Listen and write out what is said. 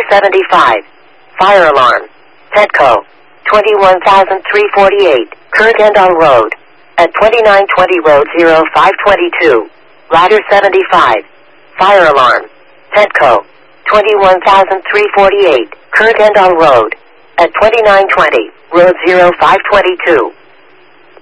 75. Fire alarm. Petco. 21,348. Kirkendall Road. At 2920 Road 0522. Ladder 75. Fire alarm. Petco. 21,348. Kirkendall Road. At 2920 Road 0522.